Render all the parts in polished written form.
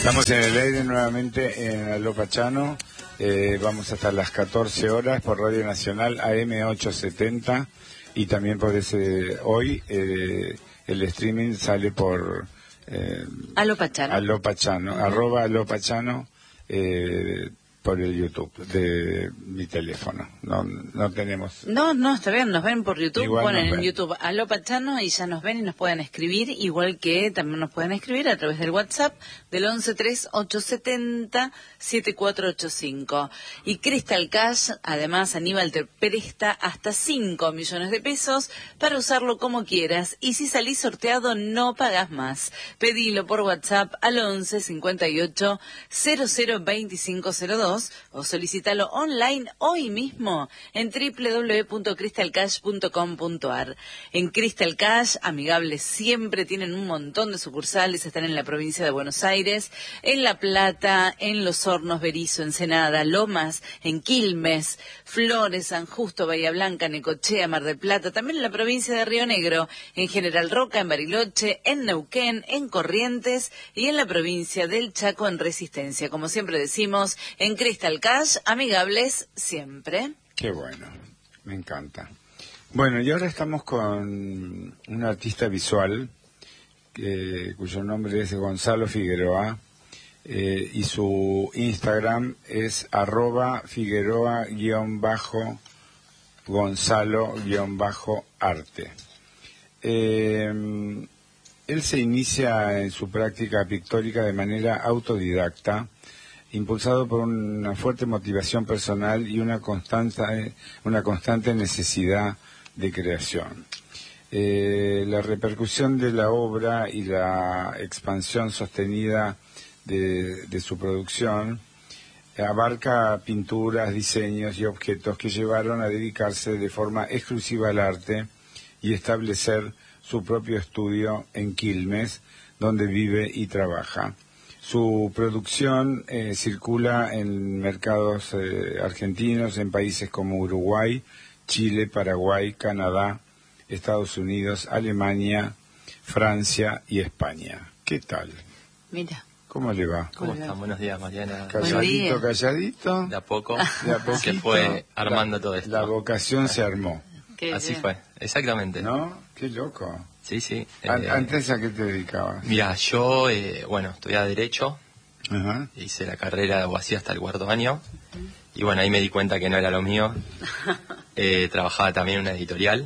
Estamos en el aire nuevamente en Aló Pachano. Vamos hasta las 14 horas por Radio Nacional AM 870 y también por hoy el streaming sale por Aló Pachano. Aló Pachano, @ Aló Pachano por el YouTube de mi teléfono. No tenemos. No, está bien, nos ven por YouTube, Igual ponen nos en ven. YouTube Aló Pachano y ya nos ven y nos pueden escribir, igual que también nos pueden escribir a través del WhatsApp del 113870-7485. Y Crystal Cash, además, Aníbal te presta hasta 5 millones de pesos para usarlo como quieras, y si salís sorteado no pagas más. Pedilo por WhatsApp al 11 58 00 2502 o solicítalo online hoy mismo en www.crystalcash.com.ar. En Crystal Cash, amigables siempre, tienen un montón de sucursales, están en la provincia de Buenos Aires, en La Plata, en Los Hornos, Berisso, Ensenada, Lomas, en Quilmes, Flores, San Justo, Bahía Blanca, Necochea, Mar del Plata, también en la provincia de Río Negro, en General Roca, en Bariloche, en Neuquén, en Corrientes y en la provincia del Chaco, en Resistencia. Como siempre decimos, en Crystal Cash, amigables siempre. Qué bueno, me encanta. Bueno, y ahora estamos con un artista visual cuyo nombre es Gonzalo Figueroa y su Instagram es @Figueroa_Gonzalo_arte. Él se inicia en su práctica pictórica de manera autodidacta, impulsado por una fuerte motivación personal y una constante necesidad de creación. La repercusión de la obra y la expansión sostenida de su producción abarca pinturas, diseños y objetos que llevaron a dedicarse de forma exclusiva al arte y establecer su propio estudio en Quilmes, donde vive y trabaja. Su producción circula en mercados argentinos, en países como Uruguay, Chile, Paraguay, Canadá, Estados Unidos, Alemania, Francia y España. ¿Qué tal? Mira. ¿Cómo le va? ¿Cómo están? Buenos días, Mariana. Calladito, calladito. De a poco De a poquito, se fue armando todo esto. La vocación se armó. Así fue, exactamente. ¿No? Qué loco. Sí. ¿Antes a qué te dedicabas? Mira, yo, estudiaba Derecho, Ajá. hice la carrera de abogacía hasta el 4º año, y bueno, ahí me di cuenta que no era lo mío. Trabajaba también en una editorial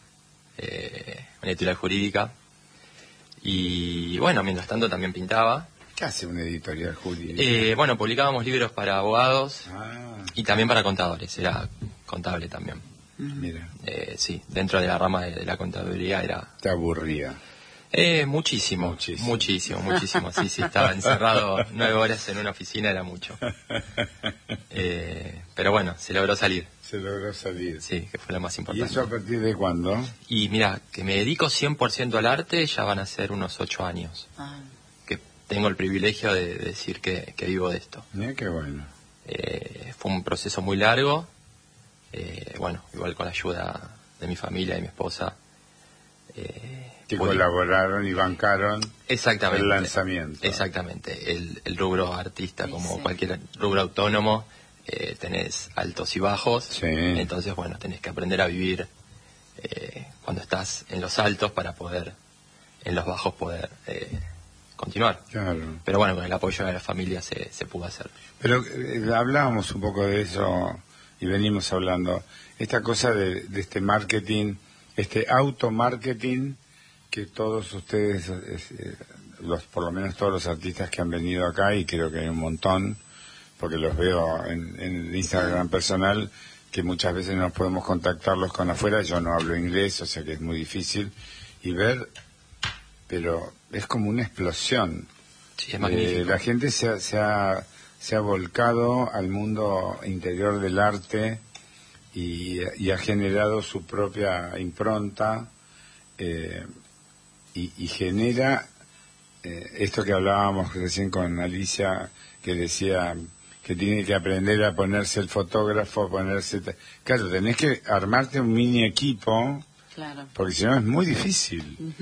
jurídica, y bueno, mientras tanto también pintaba. ¿Qué hace una editorial jurídica? Publicábamos libros para abogados y Ah, también para contadores, era contable también. mira, Sí, dentro de la rama de la contaduría era... te aburría. Muchísimo. Sí, estaba encerrado 9 horas en una oficina, era mucho. Pero bueno, se logró salir. Se logró salir. Sí, que fue lo más ¿Y importante. eso a partir de cuándo? Y mira, que me dedico 100% al arte, ya van a ser unos 8 años. Ah. Que tengo el privilegio de decir que vivo de esto. Mira qué bueno. Fue un proceso muy largo. Igual con la ayuda de mi familia y mi esposa. Que colaboraron y bancaron Exactamente. el lanzamiento. Exactamente. El rubro artista, como Sí. cualquier rubro autónomo, tenés altos y bajos. Sí. Entonces, tenés que aprender a vivir cuando estás en los altos para poder, en los bajos, poder continuar. Claro. Pero bueno, con el apoyo de la familia se pudo hacer. Pero hablábamos un poco de eso y venimos hablando. Esta cosa de este marketing, este automarketing que todos ustedes, por lo menos todos los artistas que han venido acá, y creo que hay un montón, porque los veo en el Instagram personal, que muchas veces no podemos contactarlos con afuera. Yo no hablo inglés, o sea que es muy difícil, y ver, pero es como una explosión. Sí, es magnífico. La gente se ha volcado al mundo interior del arte y ha generado su propia impronta y genera esto que hablábamos recién con Alicia, que decía que tiene que aprender a ponerse el fotógrafo, tenés que armarte un mini equipo, Claro. porque si no es muy difícil. Ujú.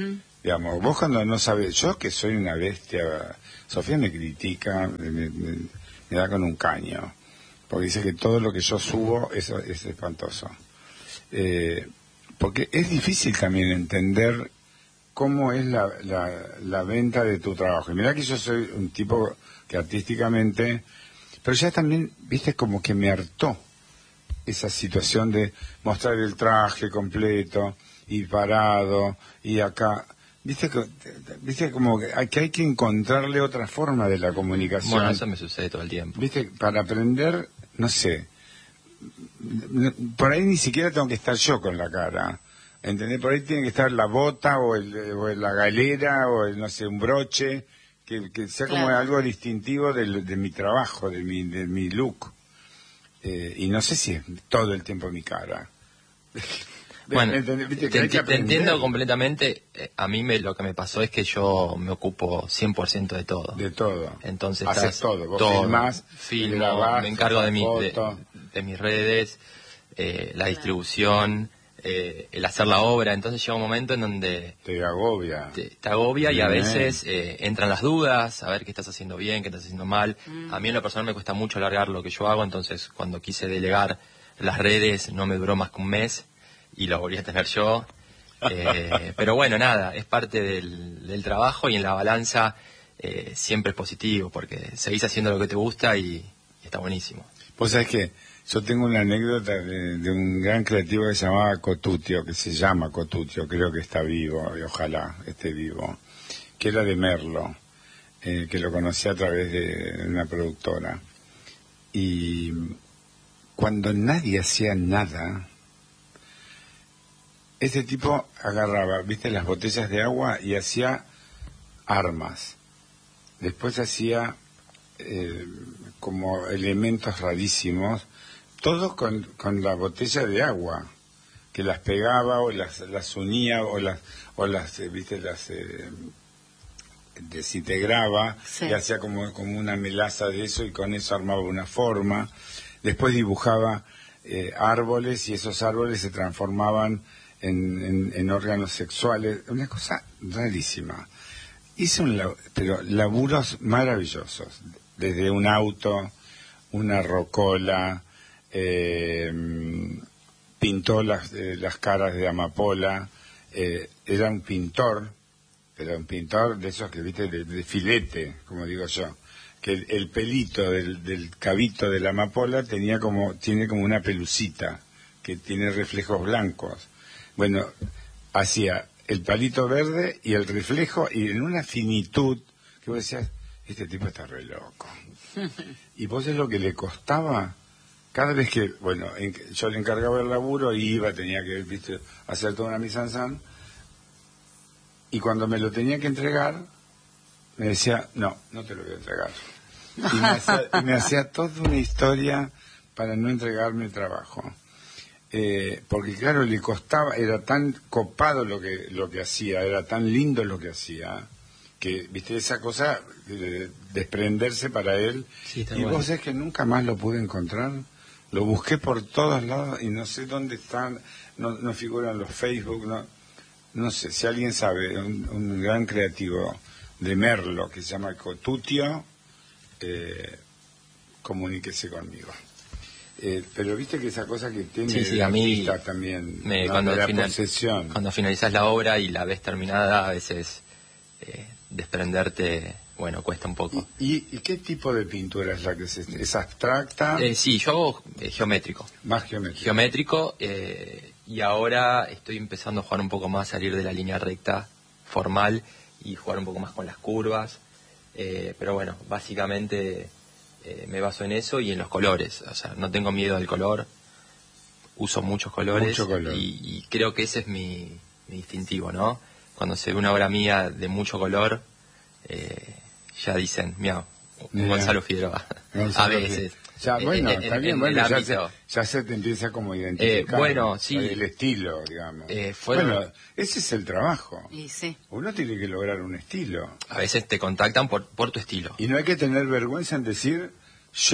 Digamos, vos cuando no sabes, yo que soy una bestia, Sofía me critica, me da con un caño, porque dice que todo lo que yo subo eso es espantoso. Porque es difícil también entender cómo es la venta de tu trabajo. Y mirá que yo soy un tipo que artísticamente, pero ya también, viste, como que me hartó esa situación de mostrar el traje completo y parado y acá. Viste como que hay que encontrarle otra forma de la comunicación. Bueno, eso me sucede todo el tiempo. Viste, para aprender, no sé, por ahí ni siquiera tengo que estar yo con la cara, ¿entendés? Por ahí tiene que estar la bota o la galera o no sé, un broche, que sea como algo distintivo de mi trabajo, de mi look. Y no sé si es todo el tiempo mi cara. Bueno, te entiendo completamente. A mí lo que me pasó es que yo me ocupo 100% de todo. De todo. Entonces haces todo. Vos filmo, grabás, me encargo de mis redes, la distribución, el hacer la obra. Entonces llega un momento en donde te agobia. Te agobia y a veces entran las dudas, a ver qué estás haciendo bien, qué estás haciendo mal. A mí en lo personal me cuesta mucho alargar lo que yo hago, entonces cuando quise delegar las redes no me duró más que un mes y lo volví a tener yo. Pero bueno, nada, es parte del trabajo y en la balanza siempre es positivo porque seguís haciendo lo que te gusta y está buenísimo. Vos sabés que yo tengo una anécdota de un gran creativo que se llamaba Cotutio, que se llama Cotutio, creo que está vivo y ojalá esté vivo, que era de Merlo, que lo conocí a través de una productora. Y cuando nadie hacía nada, ese tipo agarraba, viste, las botellas de agua y hacía armas. Después hacía como elementos rarísimos, todo con la botella de agua, que las pegaba o las unía o las viste, las desintegraba, sí. Y hacía como una melaza de eso y con eso armaba una forma. Después dibujaba árboles y esos árboles se transformaban en órganos sexuales, una cosa rarísima. Hice pero laburos maravillosos, desde un auto, una rocola, pintó las caras de amapola, era un pintor, pero un pintor de esos que viste de filete, como digo yo, que el pelito del cabito de la amapola tiene como una pelucita que tiene reflejos blancos. Bueno, hacía el palito verde y el reflejo y en una finitud que vos decías, este tipo está re loco. Y vos es lo que le costaba cada vez que, bueno, yo le encargaba el laburo y tenía que, viste, hacer toda una mise en scène, y cuando me lo tenía que entregar me decía, no te lo voy a entregar. Y me hacía toda una historia para no entregarme el trabajo. Porque claro, le costaba, era tan copado lo que hacía, era tan lindo lo que hacía, que, viste, esa cosa de desprenderse para él. Sí, y bueno. Vos sabés que nunca más lo pude encontrar. Lo busqué por todos lados y no sé dónde están, no figuran los Facebook, no sé, si alguien sabe, un gran creativo de Merlo que se llama Cotutio, comuníquese conmigo. Pero viste que esa cosa que tiene el artista también, posesión. Cuando finalizás la obra y la ves terminada, a veces desprenderte, bueno, cuesta un poco. ¿Y qué tipo de pintura es la que es abstracta? Sí, yo hago geométrico. Más geométrico. Geométrico, y ahora estoy empezando a jugar un poco más, salir de la línea recta formal y jugar un poco más con las curvas. Pero bueno, básicamente me baso en eso y en los colores. O sea, no tengo miedo al color, uso muchos colores. Mucho color. Y creo que ese es mi distintivo, ¿no? Cuando se ve una obra mía de mucho color, ya dicen, miau, Gonzalo Figueroa. A veces. Ya, bueno, está bien, bueno, ya se te empieza como a identificar. Bueno, sí. El estilo, digamos. Bueno, ese es el trabajo. Y sí. Uno tiene que lograr un estilo. A veces te contactan por tu estilo. Y no hay que tener vergüenza en decir, yo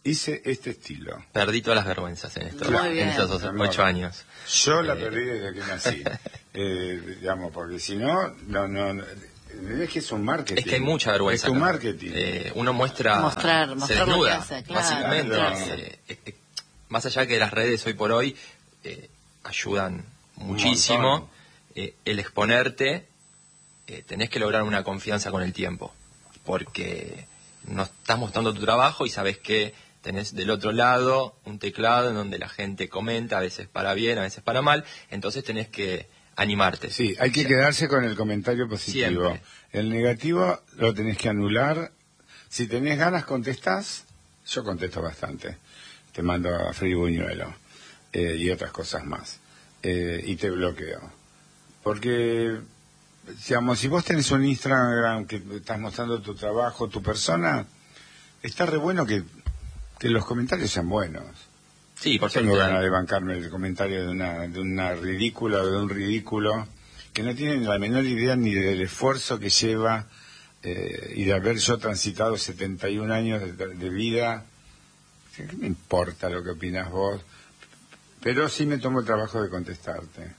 hice este estilo. Perdí todas las vergüenzas en esto, Muy bien. en estos 8 años. Yo la perdí desde que nací, digamos, porque si no, es que es un marketing. Es que hay mucha vergüenza. Es un ¿no? marketing. Uno muestra, Mostrar se lo que desnuda, hace, claro. básicamente. Claro. Más allá que las redes hoy por hoy ayudan muchísimo, el exponerte, tenés que lograr una confianza con el tiempo, porque no estás mostrando tu trabajo y sabes que tenés del otro lado un teclado en donde la gente comenta, a veces para bien, a veces para mal, entonces tenés que animarte. Sí, hay que quedarse con el comentario positivo. Siempre. El negativo lo tenés que anular. Si tenés ganas, contestás. Yo contesto bastante. Te mando a Free Buñuelo y otras cosas más. Y te bloqueo. Porque, digamos, si vos tenés un Instagram que estás mostrando tu trabajo, tu persona, está re bueno que los comentarios sean buenos. Sí, por Tengo suerte. ganas de bancarme el comentario de una ridícula o de un ridículo que no tienen la menor idea ni del esfuerzo que lleva y de haber yo transitado 71 años de vida. ¿Qué me importa lo que opinas vos? Pero sí me tomo el trabajo de contestarte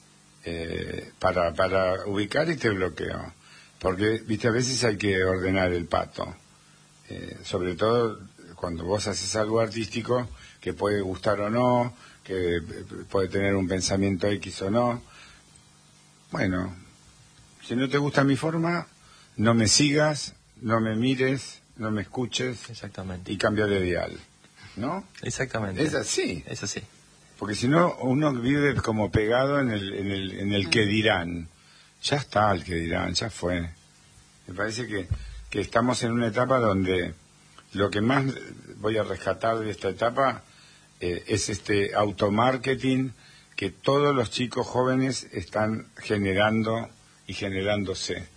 para ubicar y te bloqueo. Porque, viste, a veces hay que ordenar el pato. Sobre todo cuando vos haces algo artístico que puede gustar o no, que puede tener un pensamiento X o no. Bueno, si no te gusta mi forma, no me sigas, no me mires, no me escuches Exactamente. y cambia de dial, ¿no? Exactamente. Es así, Es así. porque si no uno vive como pegado en el que dirán. Ya está el que dirán, ya fue. Me parece que estamos en una etapa donde lo que más voy a rescatar de esta etapa es este automarketing que todos los chicos jóvenes están generando y generándose.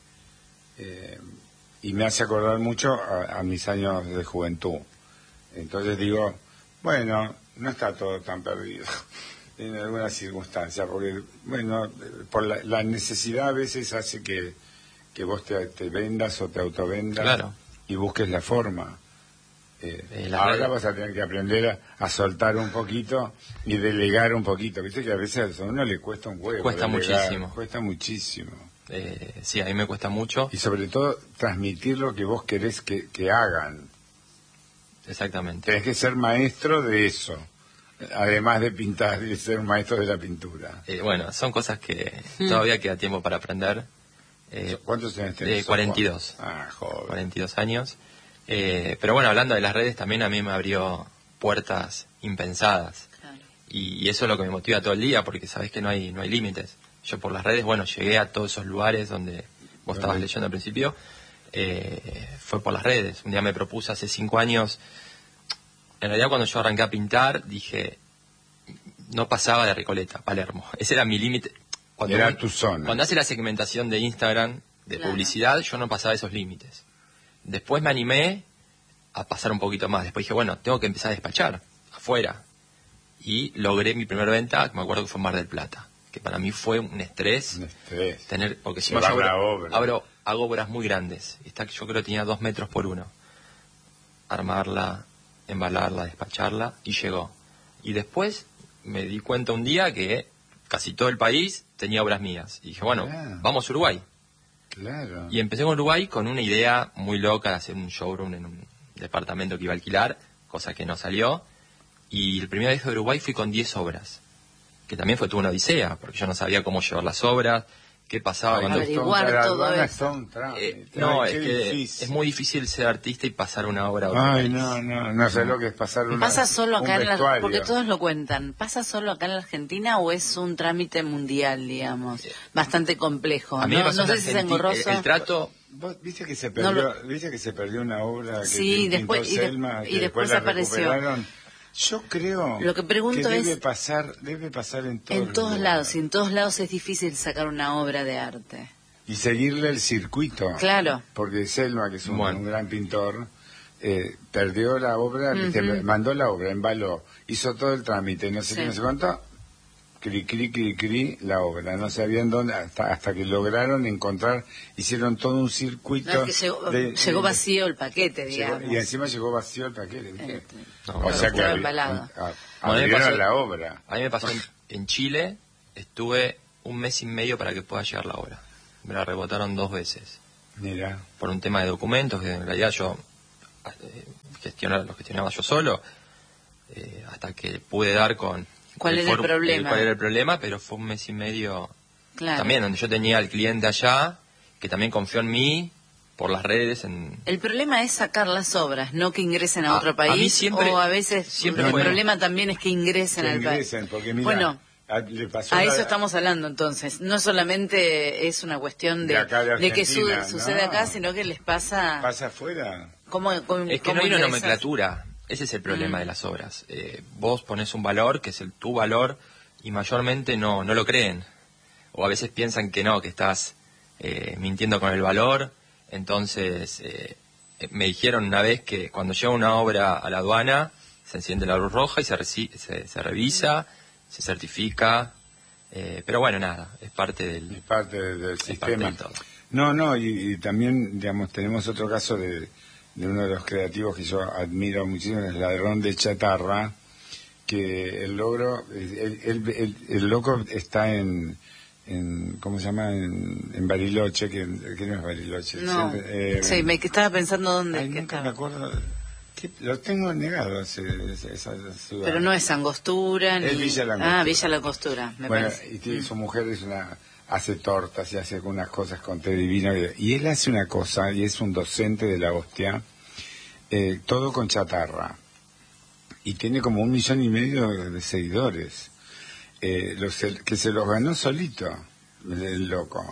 Y me hace acordar mucho a mis años de juventud. Entonces digo, bueno, no está todo tan perdido en algunas circunstancias, porque, bueno, por la necesidad a veces hace que vos te vendas o te autovendas. Claro. Y busques la forma. La Ahora red- vas a tener que aprender a soltar un poquito y delegar un poquito. Viste que a veces a uno le cuesta un huevo. Cuesta delegar, muchísimo. Cuesta muchísimo. Sí, a mí me cuesta mucho. Y sobre todo transmitir lo que vos querés que hagan. Exactamente. Tenés que ser maestro de eso. Además de pintar y ser maestro de la pintura. Bueno, son cosas que todavía queda tiempo para aprender. ¿Cuántos años tenés? 42. Ah, joven. 42 años. Pero bueno, hablando de las redes, también a mí me abrió puertas impensadas. Claro. Y eso es lo que me motiva todo el día, porque sabés que no hay límites. Yo por las redes, bueno, llegué a todos esos lugares donde vos estabas leyendo al principio. Fue por las redes. Un día me propuse hace 5 años. En realidad, cuando yo arranqué a pintar, dije, no pasaba de Recoleta, Palermo. Ese era mi límite. Era tu zona. Cuando hace la segmentación de Instagram, de Claro. publicidad, yo no pasaba esos límites. Después me animé a pasar un poquito más. Después dije, bueno, tengo que empezar a despachar afuera. Y logré mi primera venta, que me acuerdo que fue en Mar del Plata. Que para mí fue un estrés. Un estrés. Porque si Llevar yo la obra. hago obras muy grandes. Esta que yo creo que tenía 2 metros por 1. Armarla, embalarla, despacharla, y llegó. Y después me di cuenta un día que casi todo el país tenía obras mías. Y dije, bueno, vamos a Uruguay. Claro. Y empecé con Uruguay con una idea muy loca de hacer un showroom en un departamento que iba a alquilar, cosa que no salió. Y el primer viaje de Uruguay fui con 10 obras, que también fue toda una odisea, porque yo no sabía cómo llevar las obras, qué pasaba cuando... Averiguar todo eso. No, es Qué que difícil. es muy difícil ser artista y pasar una obra a otro Ay, país. no sé lo que es pasar ¿Pasa solo acá un en la vestuario. porque todos lo cuentan? ¿Pasa solo acá en la Argentina o es un trámite mundial, digamos? Bastante complejo. A mí me pasó no en sé si es Argentina, engorroso. el trato... ¿Vos viste que se No perdió, viste que se perdió una obra que Sí, pintó después- y de- Selma, y que después la apareció. recuperaron? Yo creo Lo que pregunto debe es- pasar en todos En todos lugares. lados, y en todos lados es difícil sacar una obra de arte. Y seguirle el circuito. Claro. Porque Selma, que es un Bueno. gran pintor, perdió la obra, viste, mandó la obra, embaló, hizo todo el trámite, no sé Sí. qué, no sé cuánto, cri, la obra. No sabían dónde, hasta que lograron encontrar, hicieron todo un circuito. No, es que llegó vacío el paquete, digamos. Y encima llegó vacío el paquete. No, o sea que abrieron la obra. A mí me pasó en Chile, estuve un mes y medio para que pueda llegar la obra. Me la rebotaron 2 veces. Mira. Por un tema de documentos, que en realidad yo lo gestionaba yo solo, hasta que pude dar con... ¿Cuál era el problema? ¿Cuál era el problema? Pero fue un mes y medio claro. También, donde yo tenía al cliente allá, que también confió en mí, por las redes. El problema es sacar las obras, no que ingresen a otro país, a mí siempre, o a veces el problema también es que ingresen al país. Porque mira, bueno, a eso estamos hablando entonces. No solamente es una cuestión de que sucede acá, sino que les pasa... ¿Pasa afuera? Es que no hay una nomenclatura. Ese es el problema de las obras. Vos pones un valor, que es tu valor, y mayormente no lo creen. O a veces piensan que no, que estás mintiendo con el valor. Entonces, me dijeron una vez que cuando llega una obra a la aduana, se enciende la luz roja y se revisa, se certifica. Pero bueno, nada, es parte del sistema. No, y también, digamos, tenemos otro caso de uno de los creativos que yo admiro muchísimo, el Ladrón de Chatarra, que el loco está en ¿cómo se llama? En Bariloche, que no es Bariloche. No, sí, me estaba pensando dónde es que estaba. Me acuerdo, lo tengo negado esa ciudad. Pero no es Angostura, es Villa La Angostura. Villa La Angostura, me parece. Y su mujer hace tortas y hace algunas cosas con té divino. Y él hace una cosa, y es un docente de la hostia, todo con chatarra. Y tiene como 1,5 millones de seguidores. Que se los ganó solito, el loco.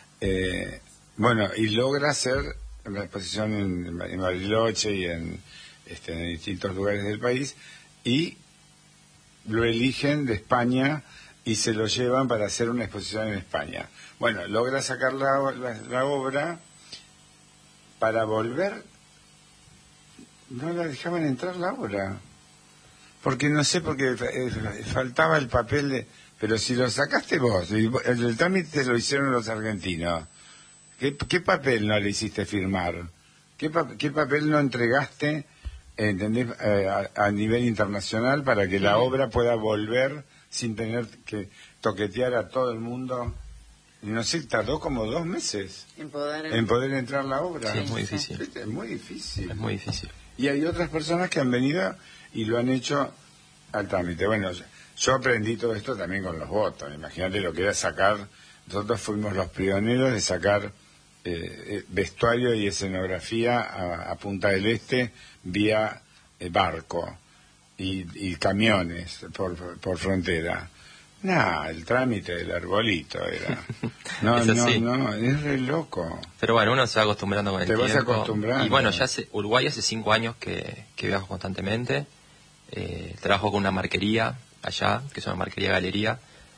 Bueno, y logra hacer una exposición en Bariloche y en distintos lugares del país, y lo eligen de España y se lo llevan para hacer una exposición en España. Bueno, logra sacar la obra. Para volver, no la dejaban entrar la obra. Porque no sé, porque faltaba el papel pero si lo sacaste vos, el trámite lo hicieron los argentinos, ¿qué papel no le hiciste firmar? ¿Qué papel no entregaste, entendés, a nivel internacional para que la obra pueda volver sin tener que toquetear a todo el mundo? Y no sé, tardó como 2 meses en poder entrar la obra. Sí, es muy difícil. Es muy difícil. Es muy difícil. Y hay otras personas que han venido y lo han hecho al trámite. Bueno, yo aprendí todo esto también con los votos. Imagínate lo que era sacar. Nosotros fuimos los pioneros de sacar vestuario y escenografía a Punta del Este vía barco y camiones por frontera. El trámite del arbolito era. No, es re loco. Pero bueno, uno se va acostumbrando con el tiempo. Te vas acostumbrando. Y bueno, Uruguay hace 5 años que viajo constantemente. Trabajo con una marquería allá, que es una marquería galería.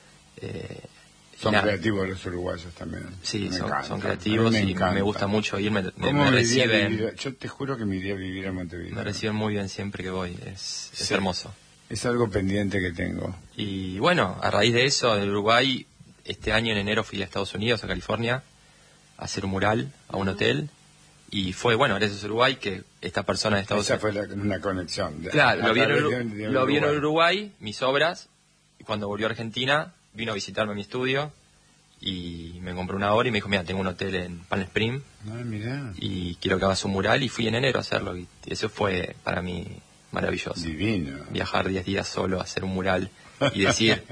Son creativos los uruguayos también. Sí, son creativos y me gusta mucho ir, me reciben. Yo te juro que me iría a vivir a Montevideo. Me reciben muy bien siempre que voy, es hermoso. Es algo pendiente que tengo. Y bueno, a raíz de eso, del Uruguay, este año en enero fui a Estados Unidos, a California, a hacer un mural a un hotel. Y fue, bueno, gracias a Uruguay, que esta persona de Estados Unidos... Esa fue una conexión. Claro, lo vieron en Uruguay, mis obras, y cuando volvió a Argentina, vino a visitarme a mi estudio, y me compró una obra y me dijo, mira, tengo un hotel en Palm Springs, y quiero que hagas un mural, y fui en enero a hacerlo, y eso fue para mí maravilloso. Divino. Viajar 10 días solo a hacer un mural, y decir,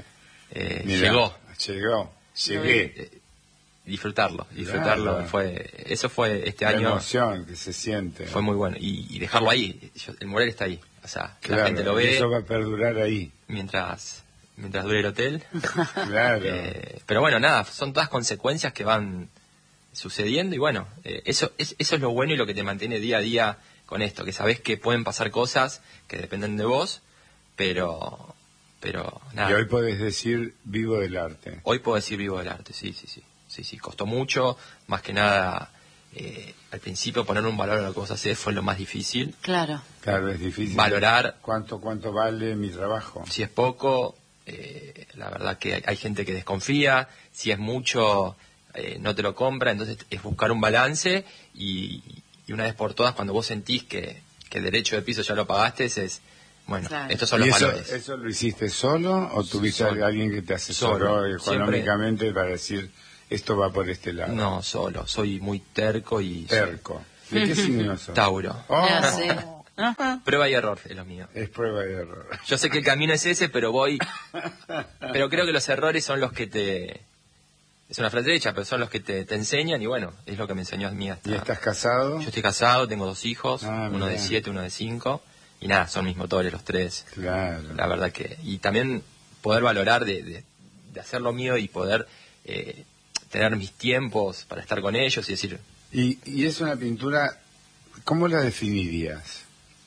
llegué. Disfrutarlo, claro. Eso fue este año. La emoción que se siente. Fue muy bueno, y dejarlo ahí, el mural está ahí, o sea, que la gente lo ve. Eso va a perdurar ahí. Mientras dure el hotel. Claro. Pero bueno, nada, son todas consecuencias que van sucediendo, y bueno, eso es lo bueno y lo que te mantiene día a día con esto, que sabés que pueden pasar cosas que dependen de vos, pero nada. Y hoy podés decir vivo del arte. Hoy puedo decir vivo del arte, sí, costó mucho, más que nada, al principio poner un valor a lo que vos hacés fue lo más difícil. Claro, es difícil. Valorar. ¿Cuánto vale mi trabajo? Si es poco, La verdad que hay gente que desconfía, si es mucho no te lo compra, entonces es buscar un balance y una vez por todas cuando vos sentís que el derecho de piso ya lo pagaste, es bueno, claro. Estos son los valores. ¿Eso lo hiciste solo o tuviste a alguien que te asesoró económicamente para decir esto va por este lado? No, solo, soy muy terco y... Terco. ¿De qué signo sos? Tauro. Oh. Sí. Prueba y error es lo mío. Es prueba y error. Yo sé que el camino es ese, pero voy... Pero creo que los errores son los que te... Es una frase hecha, pero son los que te enseñan y bueno, es lo que me enseñó a mí hasta... ¿Y estás casado? Yo estoy casado, tengo 2 hijos, uno de 7, uno de 5, y nada, son mis motores los 3. Claro. La verdad que... Y también poder valorar de hacer lo mío y poder tener mis tiempos para estar con ellos y decir... Y es una pintura, ¿cómo la definirías?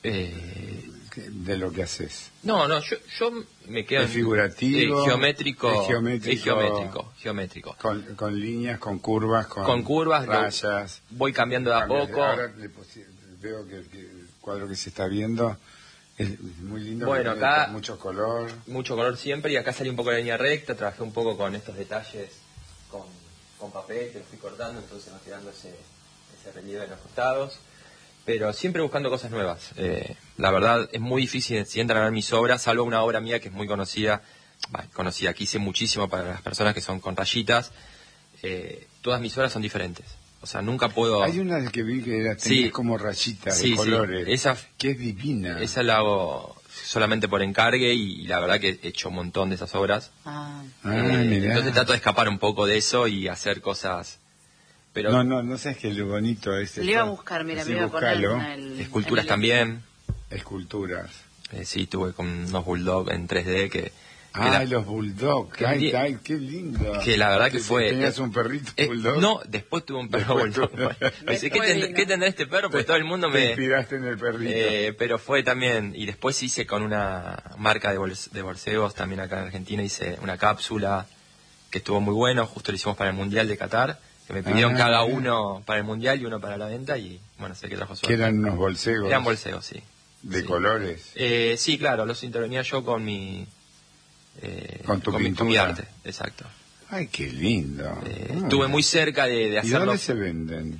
De lo que haces. No, yo me quedo ¿Es figurativo? Geométrico. Es geométrico. Con líneas, con curvas, con curvas, rayas. Voy cambiando de a poco. Ahora veo que el cuadro que se está viendo es muy lindo. Bueno, acá mucho color. Mucho color siempre, y acá salí un poco de línea recta, trabajé un poco con estos detalles con papel, que lo fui cortando, entonces va quedando ese relieve en los costados. Pero siempre buscando cosas nuevas. La verdad es muy difícil si entran a ver mis obras, salvo una obra mía que es muy conocida, que hice muchísimo para las personas que son con rayitas. Todas mis obras son diferentes. O sea, nunca puedo... Hay una que vi que tenía como rayitas de colores, esa, que es divina. Esa la hago solamente por encargue y la verdad que he hecho un montón de esas obras. Entonces trato de escapar un poco de eso y hacer cosas... Pero no sabes que lo bonito es... Le iba a buscar, mira, me iba a poner esculturas también. Esculturas. Sí, tuve con unos bulldog en 3D que... los bulldog, ay, qué lindo. Que la verdad que fue... ¿Tenías un perrito bulldog? No, después tuve un perro bulldog. Dice, ¿qué tendrá este perro? Porque todo el mundo me... Te inspiraste en el perrito. Pero fue también... Y después hice con una marca de bolseos también acá en Argentina, hice una cápsula que estuvo muy bueno, justo lo hicimos para el Mundial de Qatar, que me pidieron cada uno para el Mundial y uno para la venta y bueno, sé que trajo suerte. ¿Que eran unos bolseos? Eran bolseos, sí. ¿De colores? Sí, claro, los intervenía yo con mi... con tu pintura. Con mi arte, exacto. Ay, qué lindo. Estuve muy cerca de hacerlo. ¿Y dónde se venden?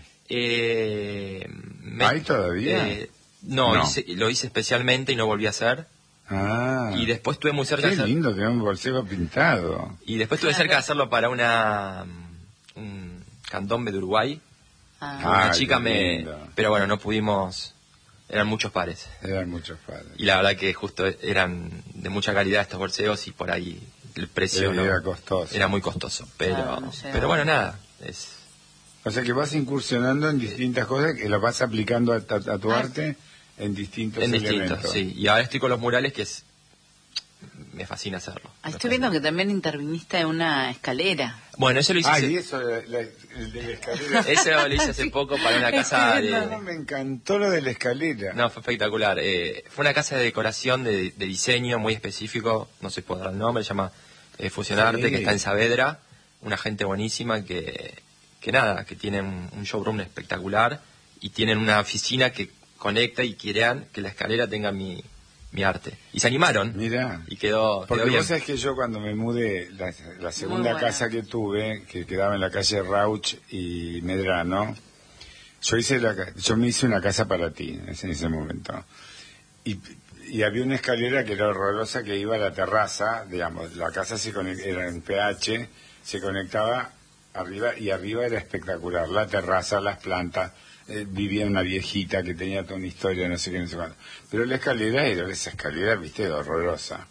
¿Hay todavía? No. Lo hice especialmente y no volví a hacer. Y después estuve muy cerca de hacerlo. Qué lindo tener un bolseo pintado. Y después estuve cerca de hacerlo para un candombe de Uruguay. Una chica pero bueno, no pudimos... Eran muchos pares. Y la verdad que justo eran de mucha calidad estos bolseos y por ahí el precio era costoso. Era muy costoso. Pero bueno, nada. O sea que vas incursionando en distintas cosas, que lo vas aplicando a tu arte en distintos elementos. Sí. Y ahora estoy con los murales que me fascina hacerlo. Estoy viendo que también interviniste en una escalera. Bueno, eso lo hice... y eso, el de la escalera. Eso lo hice hace poco para una casa me encantó lo de la escalera. No, fue espectacular. Fue una casa de decoración, de diseño muy específico, no sé si puedo dar el nombre, se llama Fusionarte, que está en Saavedra. Una gente buenísima que tienen un showroom espectacular y tienen una oficina que conecta y querían que la escalera tenga mi arte. Y se animaron. Mirá. Y quedó Porque bien. vos sabés que yo cuando me mudé, la segunda casa que tuve, que quedaba en la calle Rauch y Medrano, yo me hice una casa para ti en ese momento. Y había una escalera que era horrorosa que iba a la terraza, digamos, la casa era en PH, se conectaba arriba y arriba era espectacular, la terraza, las plantas. Vivía una viejita que tenía toda una historia, no sé qué, no sé cuánto. Pero la escalera era esa escalera, viste, horrorosa.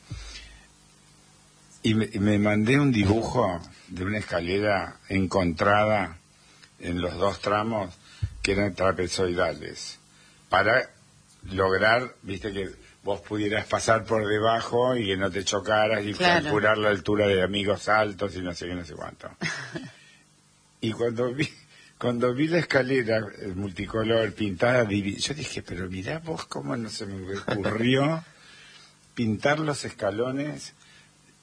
Y me mandé un dibujo de una escalera encontrada en los 2 tramos que eran trapezoidales, para lograr, viste, que vos pudieras pasar por debajo y que no te chocaras y calcular la altura de amigos altos y no sé qué, no sé cuánto. Y cuando vi la escalera multicolor pintada, yo dije, pero mirá vos cómo no se me ocurrió pintar los escalones.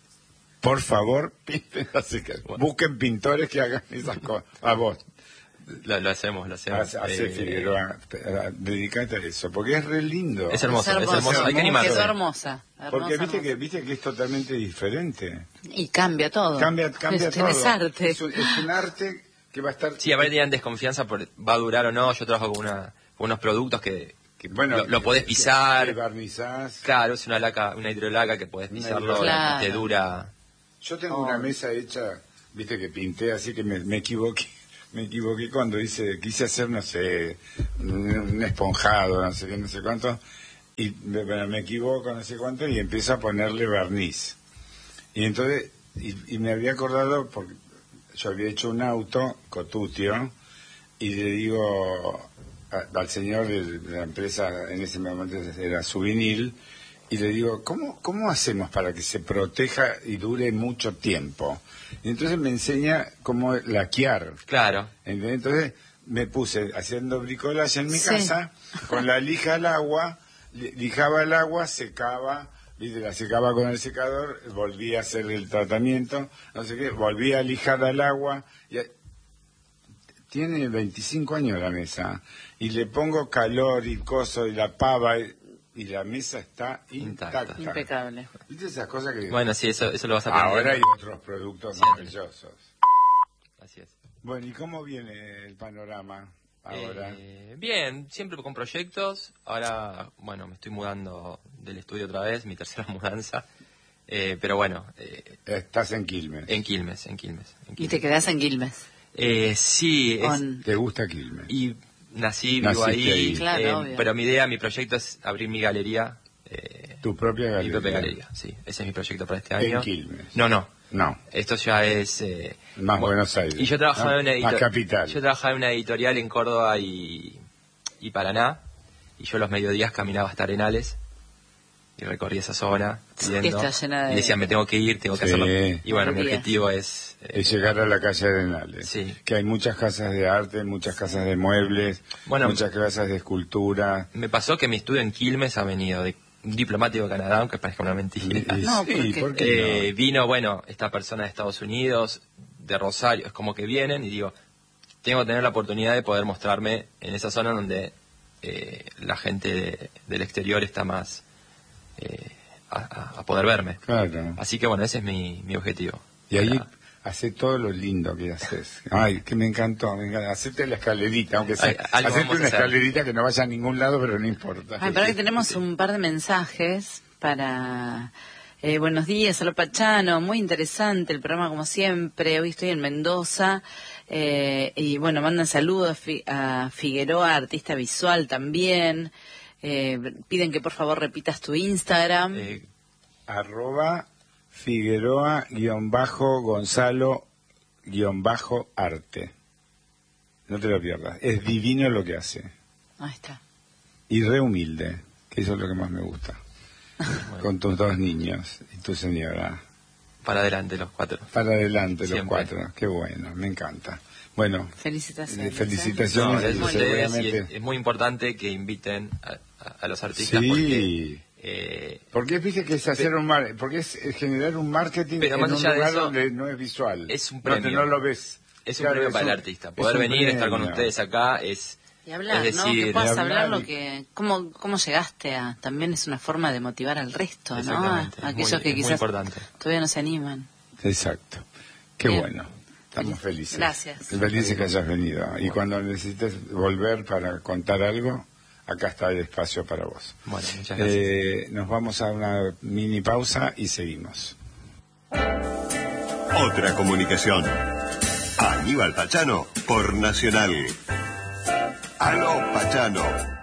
Por favor, pinten los escalones. Busquen pintores que hagan esas cosas. A vos. Lo hacemos. Hace Figueroa, dedicate a eso, porque es re lindo. Es hermoso. Hay que animarse. Quedó hermosa. Porque viste que es totalmente diferente. Y cambia todo. Cambia todo. Es arte. Es un arte que va a estar... Sí, a ver, tenían desconfianza por va a durar o no. Yo trabajo con unos productos que bueno, lo podés pisar. Que barnizás. Claro, es una hidrolaca que podés pisarlo claro. y te dura. Yo tengo una mesa hecha, viste que pinté, así que me equivoqué. Me equivoqué cuando quise hacer, no sé, un esponjado, no sé qué, no sé cuánto, y me equivoco, no sé cuánto, y empiezo a ponerle barniz. Y entonces, y me había acordado, porque yo había hecho un auto, Cotutio, y le digo al señor de la empresa, en ese momento era Suvinil, y le digo, ¿cómo hacemos para que se proteja y dure mucho tiempo? Y entonces me enseña cómo laquear. Claro. Entonces me puse haciendo bricolage en mi casa, con la lija al agua, lijaba el agua, secaba, ¿viste? La secaba con el secador, volvía a hacer el tratamiento, no sé qué, volvía a lijar al agua. Tiene 25 años la mesa, y le pongo calor y coso y la pava... Y la mesa está intacta. Impecable. ¿Viste esas cosas que... Bueno, sí, eso lo vas a aprender. Ahora hay otros productos maravillosos. Así es. Bueno, ¿y cómo viene el panorama ahora? Bien, siempre con proyectos. Ahora, bueno, me estoy mudando del estudio otra vez, mi tercera mudanza. Pero bueno. Estás en Quilmes. En Quilmes. ¿Y te quedás en Quilmes? Sí. ¿Te gusta Quilmes? Y vivo ahí, claro, pero mi proyecto es abrir mi galería. ¿Tu propia galería? Mi propia galería, sí. Ese es mi proyecto para este año. ¿En Quilmes? No. Esto ya es... más Buenos Aires. Y yo trabajaba en más capital. Yo trabajaba en una editorial en Córdoba y Paraná, y yo los mediodías caminaba hasta Arenales y recorrí esa zona viendo, y decía, me tengo que ir, tengo que hacerlo. Y bueno, mi objetivo es llegar a la calle Arenales. Sí. Que hay muchas casas de arte, muchas casas de muebles, muchas casas de escultura. Me pasó que mi estudio en Quilmes ha venido de un diplomático de Canadá, aunque parezca una mentira. No, ¿por qué no? Vino, esta persona de Estados Unidos, de Rosario, es como que vienen y digo, tengo que tener la oportunidad de poder mostrarme en esa zona donde la gente del exterior está más a poder verme. Claro. Así que bueno, ese es mi objetivo. Y ahí hace todo lo lindo que haces. Ay, que me encantó. Hacete la escalerita, aunque sea. Hacete una escalerita que no vaya a ningún lado, pero no importa. Ay, pero hoy tenemos un par de mensajes para... buenos días, Aló Pachano, muy interesante el programa como siempre. Hoy estoy en Mendoza y bueno, mandan saludos a Figueroa, artista visual también. Piden que por favor repitas tu Instagram. @Figueroa_Gonzalo_arte. No te lo pierdas. Es divino lo que hace. Ahí está. Y re humilde, que eso es lo que más me gusta. Bueno. Con tus 2 niños y tu señora. Para adelante los 4. Para adelante los Siempre. 4. Qué bueno, me encanta. Bueno, felicitaciones. Felicitaciones. No, es muy importante que inviten a los artistas. Sí. Porque viste que es hacer porque es generar un marketing pero en más un allá lugar de eso, donde no es visual. Es un premio. No lo ves. Es un premio para el artista. Poder venir, estar con ustedes acá es... Y hablar, es decir, ¿no? Que puedas hablar cómo llegaste a... También es una forma de motivar al resto, ¿no? A aquellos que quizás todavía no se animan. Exacto. Qué Bien. bueno. Estamos felices. Gracias. Felices que hayas venido. Y cuando necesites volver para contar algo, acá está el espacio para vos. Bueno, muchas gracias. Nos vamos a una mini pausa y seguimos. Otra comunicación. Aníbal Pachano por Nacional. Aló Pachano.